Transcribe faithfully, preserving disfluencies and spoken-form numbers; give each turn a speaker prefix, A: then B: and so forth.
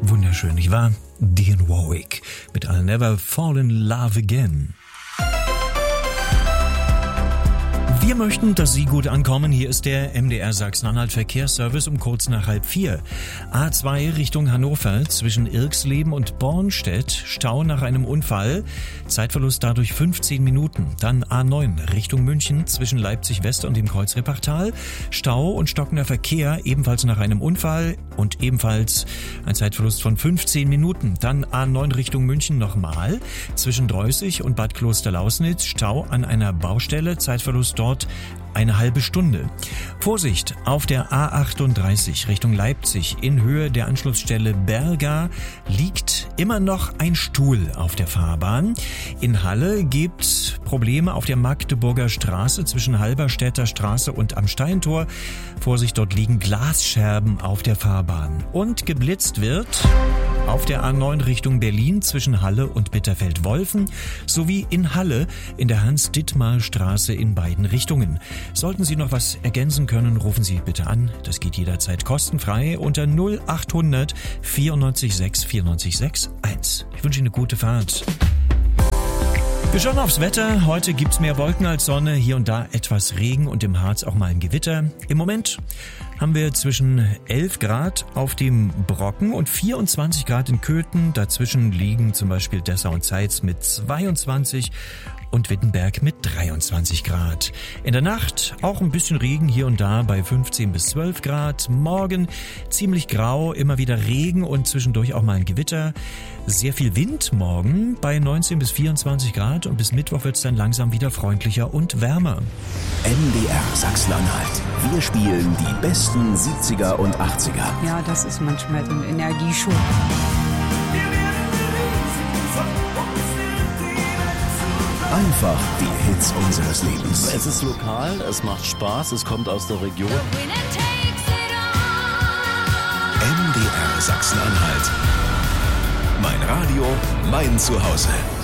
A: Wunderschön, nicht wahr? Dionne Warwick mit I'll Never Fall in Love Again. Wir möchten, dass Sie gut ankommen. Hier ist der M D R Sachsen-Anhalt Verkehrsservice um kurz nach halb vier. A zwei Richtung Hannover zwischen Irxleben und Bornstedt. Stau nach einem Unfall. Zeitverlust dadurch fünfzehn Minuten. Dann A neun Richtung München zwischen Leipzig West und dem Kreuzrepachtal. Stau und stockender Verkehr ebenfalls nach einem Unfall und ebenfalls ein Zeitverlust von fünfzehn Minuten. Dann A neun Richtung München nochmal zwischen Dreußig und Bad Klosterlausnitz. Stau an einer Baustelle. Zeitverlust dort eine halbe Stunde. Vorsicht, auf der A achtunddreißig Richtung Leipzig in Höhe der Anschlussstelle Berga liegt immer noch ein Stuhl auf der Fahrbahn. In Halle gibt Probleme auf der Magdeburger Straße zwischen Halberstädter Straße und am Steintor. Vorsicht, dort liegen Glasscherben auf der Fahrbahn. Und geblitzt wird auf der A neun Richtung Berlin zwischen Halle und Bitterfeld-Wolfen sowie in Halle in der Hans-Dittmar-Straße in beiden Richtungen. Sollten Sie noch was ergänzen können, rufen Sie bitte an. Das geht jederzeit kostenfrei unter null achthundert vierundneunzig sechs vierundneunzig sechs eins. Ich wünsche Ihnen eine gute Fahrt. Wir schauen aufs Wetter. Heute gibt's mehr Wolken als Sonne, hier und da etwas Regen und im Harz auch mal ein Gewitter. Im Moment haben wir zwischen elf Grad auf dem Brocken und vierundzwanzig Grad in Köthen. Dazwischen liegen zum Beispiel Dessau und Zeitz mit zweiundzwanzig und Wittenberg mit dreiundzwanzig Grad. In der Nacht auch ein bisschen Regen hier und da bei fünfzehn bis zwölf Grad. Morgen ziemlich grau, immer wieder Regen und zwischendurch auch mal ein Gewitter. Sehr viel Wind morgen bei neunzehn bis vierundzwanzig Grad und bis Mittwoch wird es dann langsam wieder freundlicher und wärmer.
B: M D R Sachsen-Anhalt. Wir spielen die besten siebziger und achtziger.
C: Ja, das ist manchmal so ein Energieschub.
B: Einfach die Hits unseres Lebens.
D: Es ist lokal, es macht Spaß, es kommt aus der Region.
B: M D R Sachsen-Anhalt. Mein Radio, mein Zuhause.